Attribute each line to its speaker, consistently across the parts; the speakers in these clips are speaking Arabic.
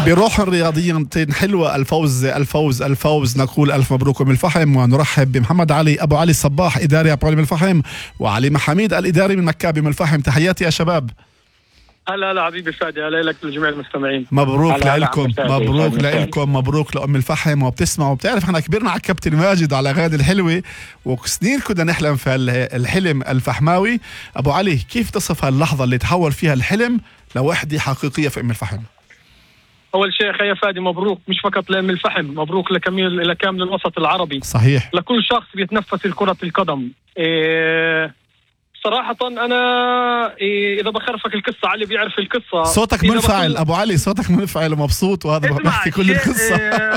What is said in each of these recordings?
Speaker 1: بروح رياضية حلوة. الفوز الفوز الفوز. نقول ألف مبروك أم الفحم، ونرحب بمحمد علي أبو علي الصباح إداري أبو علي من الفحم، وعلي محميد الإداري من مكابي من الفحم. تحياتي يا شباب.
Speaker 2: هلا حبيبي فادي، هلا لك لجميع المستمعين.
Speaker 1: مبروك لكم، مبروك لكم، مبروك لأم الفحم. وبتسمعوا بتعرف احنا كبرنا على كابتن ماجد وعلى غادي الحلوة، وسنين كنا نحلم في الحلم الفحماوي. أبو علي، كيف تصف هاللحظة اللي تحول فيها الحلم لوحدة حقيقية في أم الفحم؟
Speaker 2: أول شيء يا فادي مبروك، مش فقط لأم الفحم، مبروك لكامل الوسط العربي.
Speaker 1: صحيح.
Speaker 2: لكل شخص بيتنفس كرة القدم. صراحة أنا إذا بخرفك القصة، علي بيعرف القصة.
Speaker 1: صوتك منفعل أبو علي، صوتك منفعل ومبسوط، وهذا بحكي كل القصة.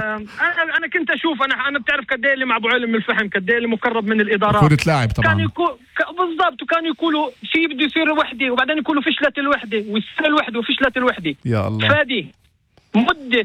Speaker 2: أنا كنت أشوف، أنا بتعرف قد إيه اللي مع أبو علي من الفحم، قد إيه اللي مقرب من الإدارات.
Speaker 1: كنت لاعب طبعا.
Speaker 2: كان يكون بالضبط، وكانوا يقولوا في بده يصير وحدة، وبعدين يقولوا فشلت الوحدة، ويصير الوحدة وفشلت الوحدة.
Speaker 1: يا الله.
Speaker 2: فادي مدة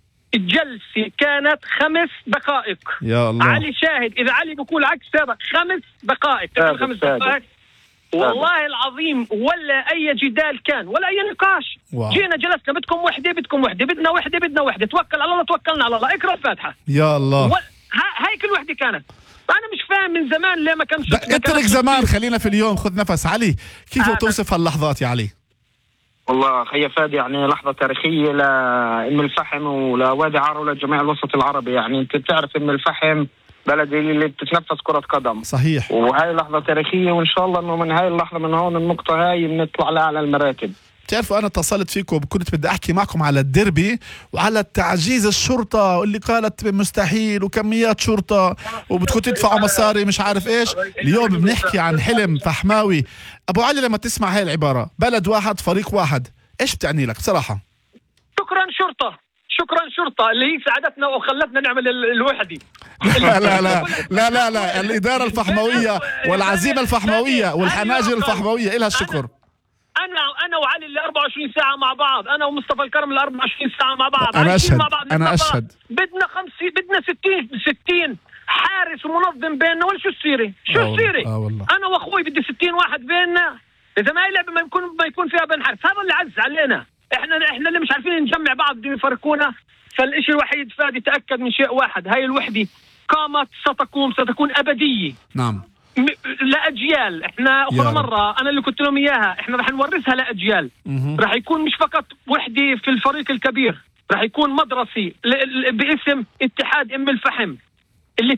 Speaker 2: الجلسة كانت 5 دقائق.
Speaker 1: يا الله.
Speaker 2: علي شاهد، إذا علي بقول عكس هذا 5 دقائق. 5 دقائق والله العظيم، ولا أي جدال كان ولا أي نقاش.
Speaker 1: واو.
Speaker 2: جينا جلسنا، بدكم وحدة، بدكم وحدة، بدنا وحدة، بدنا وحدة، توكل على الله، توكلنا على الله، اقرأ الفاتحة.
Speaker 1: يا الله.
Speaker 2: هيك الوحدة كانت. أنا مش فاهم من زمان ليه ما كانش.
Speaker 1: اترك زمان، خلينا في اليوم، خذ نفس. علي، كيف توصف هاللحظات يا علي؟
Speaker 3: والله خي فادي، يعني لحظة تاريخية لأم الفحم ولوادي عارة ولجميع الوسط العربي. يعني أنت بتعرف أم الفحم بلد اللي بتتنفس كرة قدم.
Speaker 1: صحيح.
Speaker 3: وهاي لحظة تاريخية، وإن شاء الله إنه من هاي اللحظة، من هون النقطة هاي، بنطلع لأعلى المراتب.
Speaker 1: بتعرفوا أنا اتصلت فيكم، كنت بدي أحكي معكم على الديربي وعلى تعجيز الشرطة، واللي قالت مستحيل وكميات شرطة وبدكم تدفعوا مصاري مش عارف إيش. اليوم بنحكي عن حلم فحماوي. أبو علي، لما تسمع هاي العبارة بلد واحد فريق واحد، إيش بتعني لك بصراحة؟
Speaker 2: شكرا شرطة، شكرا شرطة اللي هي ساعدتنا وخلتنا نعمل الوحدة.
Speaker 1: لا لا لا لا لا لا، الإدارة الفحموية والعزيمة الفحموية والحناجر الفحموية إلها الشكر.
Speaker 2: أنا وعلي اللي 24 ساعة مع بعض، أنا ومصطفى الكرم اللي 24 ساعة مع بعض.
Speaker 1: أنا أشهد،
Speaker 2: مع بعض.
Speaker 1: أنا أشهد.
Speaker 2: بدنا 60 حارس ومنظم بيننا، ولا شو السيرة؟ شو السيرة؟ أنا وأخوي بدي 60 واحد بيننا. إذا ما يلعب ما يكون فيها بنحرس، هذا اللي عز علينا. إحنا اللي مش عارفين نجمع بعض، بدهم يفرقونا. فالإشي الوحيد فادي، تأكد من شيء واحد، هاي الوحدة قامت ستكون أبدية.
Speaker 1: نعم.
Speaker 2: لأجيال. احنا أخرى مرة أنا اللي كنت لهم إياها، احنا رح نورثها لأجيال. رح يكون مش فقط وحدة في الفريق الكبير، رح يكون مدرسي باسم اتحاد أم الفحم، اللي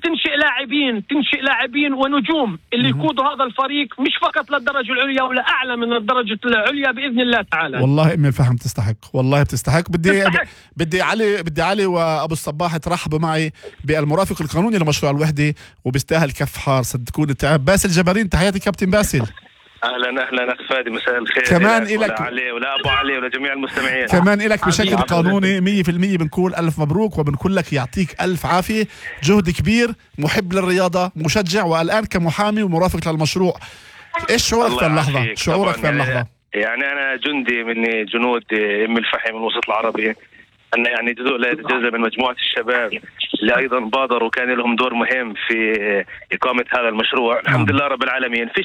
Speaker 2: تنشئ لاعبين ونجوم اللي يقودوا هذا الفريق، مش فقط للدرجة العليا ولا أعلى من الدرجة العليا بإذن الله تعالى.
Speaker 1: والله أم الفحم تستحق، والله بتستحق. بدي علي وأبو الصباح ترحبوا معي بالمرافق القانوني لمشروع الوحدة، وبيستاهل كف حار صدقوني. التعب باسل جبارين، تحياتي كابتن باسل.
Speaker 4: اهلا اخ فادي، مساء الخير.
Speaker 1: كمان إلك
Speaker 4: علي ولا ابو علي ولا جميع المستمعين.
Speaker 1: كمان إلك بشكل قانوني 100% بنقول الف مبروك، وبنقول لك يعطيك الف عافيه. جهد كبير، محب للرياضه، مشجع، والان كمحامي ومرافق للمشروع. ايش شعورك في اللحظه؟ شعورك في اللحظه؟
Speaker 4: يعني انا جندي من جنود ام الفحم من الوسط العربي، أن يعني جزء من مجموعة الشباب اللي أيضا بادروا، كان لهم دور مهم في إقامة هذا المشروع. الحمد لله رب العالمين.